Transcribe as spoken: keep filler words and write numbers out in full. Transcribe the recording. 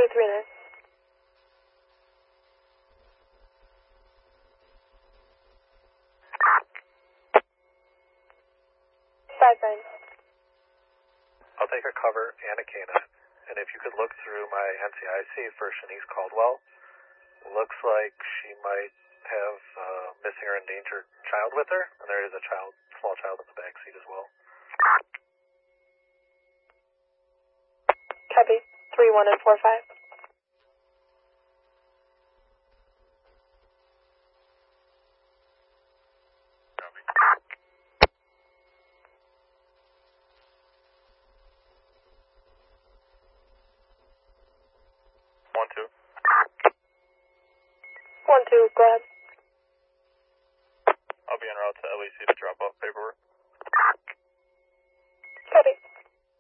two three nine. Five nine. I'll take a cover and a canine. And if you could look through my N C I C for Shanice Caldwell, looks like she might have uh, missing or endangered child with her, and there is a child, small child in the back seat as well. Copy. Three one and four five. Copy. One two. One two. Go ahead. I'll be en route to L E C to drop off paperwork.